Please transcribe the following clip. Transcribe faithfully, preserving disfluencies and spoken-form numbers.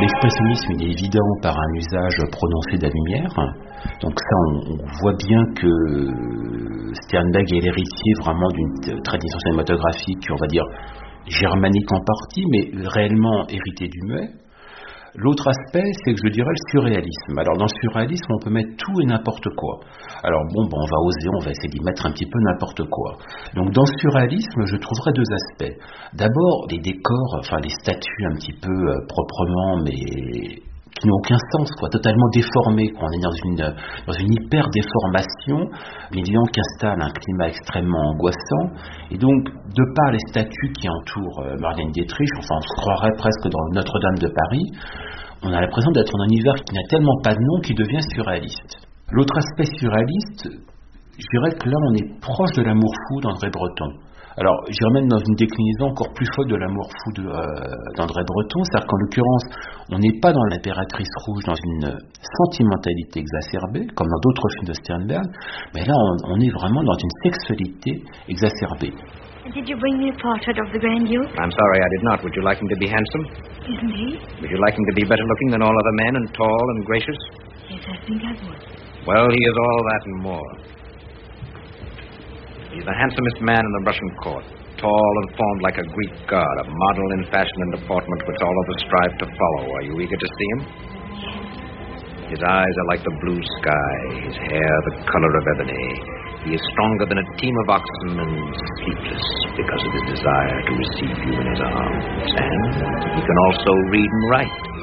L'expressionnisme il est évident par un usage prononcé de la lumière. Donc ça, on, on voit bien que Sternberg est l'héritier vraiment d'une tradition cinématographique, on va dire, germanique en partie, mais réellement héritée du muet. L'autre aspect, c'est que je dirais le surréalisme. Alors dans le surréalisme, on peut mettre tout et n'importe quoi. Alors bon, bon on va oser, on va essayer d'y mettre un petit peu n'importe quoi. Donc dans le surréalisme, je trouverais deux aspects. D'abord, les décors, enfin les statues un petit peu euh, proprement, mais qui n'ont aucun sens, quoi, totalement déformés. Quoi. On est dans une, dans une hyper déformation, évidemment qui installe un climat extrêmement angoissant. Et donc, de par les statues qui entourent euh, Marlène Dietrich, enfin on se croirait presque dans Notre-Dame de Paris, on a l'impression d'être dans un univers qui n'a tellement pas de nom qu'il devient surréaliste. L'autre aspect surréaliste, je dirais que là on est proche de l'amour fou d'André Breton. Alors, j'irais même dans une déclinaison encore plus folle de l'amour fou de, euh, d'André Breton, c'est-à-dire qu'en l'occurrence, on n'est pas dans l'impératrice rouge, dans une sentimentalité exacerbée, comme dans d'autres films de Sternberg, mais là, on, on est vraiment dans une sexualité exacerbée. Did you bring me a portrait of the Grand Duke? I'm sorry I did not. Would you like him to be handsome? Isn't he? Would you like him to be better looking than all other men and tall and gracious? Yes, I think I would. Well, he is all that and more. He's the handsomest man in the Russian court, tall and formed like a Greek god, a model in fashion and deportment which all others strive to follow. Are you eager to see him? His eyes are like the blue sky, his hair the color of ebony. He is stronger than a team of oxen and sleepless because of his desire to receive you in his arms. And he can also read and write.